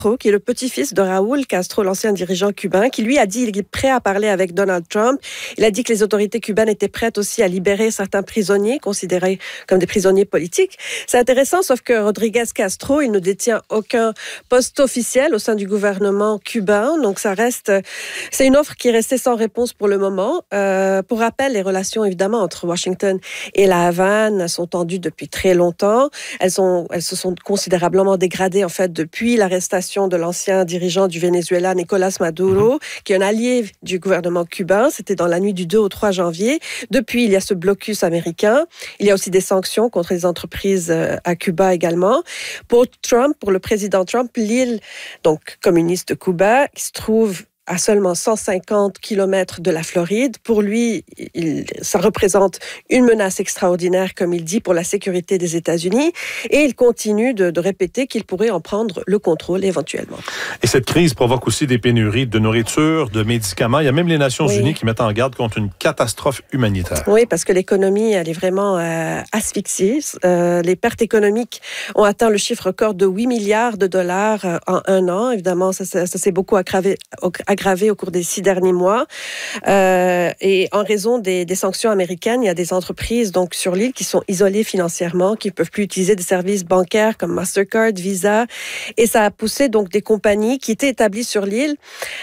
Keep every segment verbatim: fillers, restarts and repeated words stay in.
qui est le petit-fils de Raúl Castro, l'ancien dirigeant cubain, qui lui a dit qu'il est prêt à parler avec Donald Trump. Il a dit que les autorités cubaines étaient prêtes aussi à libérer certains prisonniers, considérés comme des prisonniers politiques. C'est intéressant, sauf que Rodríguez Castro, il ne détient aucun poste officiel au sein du gouvernement cubain. Donc ça reste, c'est une offre qui est restée sans réponse pour le moment. Euh, pour rappel, les relations évidemment entre Washington et la Havane sont tendues depuis très longtemps. Elles, sont, elles se sont considérablement dégradées en fait depuis l'arrestation de l'ancien dirigeant du Venezuela, Nicolás Maduro, mm-hmm. qui est un allié du gouvernement cubain. C'était dans la nuit du deux au trois janvier. Depuis, il y a ce blocus américain. Il y a aussi des sanctions contre les entreprises à Cuba également. Pour Trump, pour le président Trump, l'île donc communiste de Cuba, qui se trouve à seulement cent cinquante kilomètres de la Floride. Pour lui, il, ça représente une menace extraordinaire, comme il dit, pour la sécurité des États-Unis. Et il continue de, de répéter qu'il pourrait en prendre le contrôle éventuellement. Et cette crise provoque aussi des pénuries de nourriture, de médicaments. Il y a même les Nations oui. Unies qui mettent en garde contre une catastrophe humanitaire. Oui, parce que l'économie, elle est vraiment euh, asphyxiée. Euh, les pertes économiques ont atteint le chiffre record de huit milliards de dollars euh, en un an. Évidemment, ça, ça, ça s'est beaucoup aggravé, aggravé au cours des six derniers mois. Euh, et en raison des, des sanctions américaines, il y a des entreprises donc, sur l'île qui sont isolées financièrement, qui ne peuvent plus utiliser des services bancaires comme Mastercard, Visa. Et ça a poussé donc des compagnies qui étaient établies sur l'île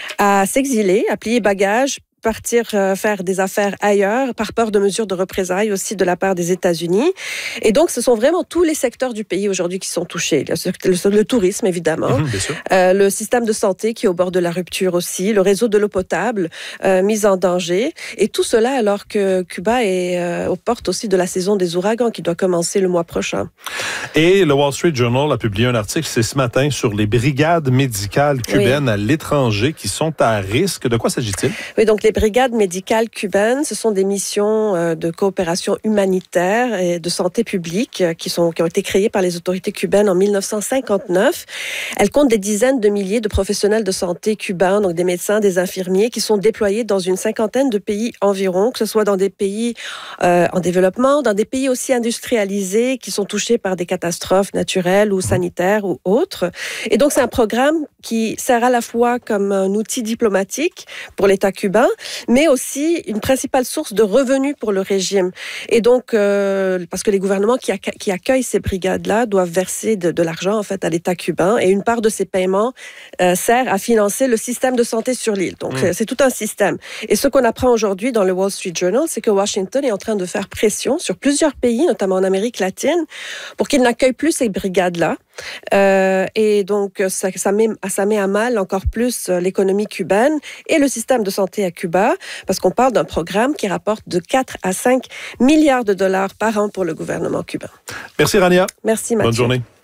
à s'exiler, à plier bagages, partir euh, faire des affaires ailleurs par peur de mesures de représailles aussi de la part des États-Unis. Et donc, ce sont vraiment tous les secteurs du pays aujourd'hui qui sont touchés. Le, le, le tourisme, évidemment. Mmh, bien sûr. Euh, le système de santé qui est au bord de la rupture aussi. Le réseau de l'eau potable euh, mis en danger. Et tout cela alors que Cuba est euh, aux portes aussi de la saison des ouragans qui doit commencer le mois prochain. Et le Wall Street Journal a publié un article, c'est ce matin, sur les brigades médicales cubaines oui. à l'étranger qui sont à risque. De quoi s'agit-il? Oui, donc les brigades médicales cubaines, ce sont des missions euh, de coopération humanitaire et de santé publique euh, qui, sont, qui ont été créées par les autorités cubaines en dix-neuf cent cinquante-neuf. Elles comptent des dizaines de milliers de professionnels de santé cubains, donc des médecins, des infirmiers, qui sont déployés dans une cinquantaine de pays environ, que ce soit dans des pays euh, en développement, dans des pays aussi industrialisés qui sont touchés par des catastrophes naturelles ou sanitaires ou autres. Et donc, c'est un programme qui sert à la fois comme un outil diplomatique pour l'État cubain, mais aussi une principale source de revenus pour le régime. Et donc, euh, parce que les gouvernements qui, accu- qui accueillent ces brigades-là doivent verser de, de l'argent en fait à l'État cubain, et une part de ces paiements euh, sert à financer le système de santé sur l'île. Donc, mmh. c'est, c'est tout un système. Et ce qu'on apprend aujourd'hui dans le Wall Street Journal, c'est que Washington est en train de faire pression sur plusieurs pays, notamment en Amérique latine, pour qu'ils n'accueillent plus ces brigades-là. Euh, et donc, ça, ça, met, ça met à mal encore plus l'économie cubaine et le système de santé à Cuba, parce qu'on parle d'un programme qui rapporte de quatre à cinq milliards de dollars par an pour le gouvernement cubain. Merci Rania. Merci Mathieu. Bonne journée.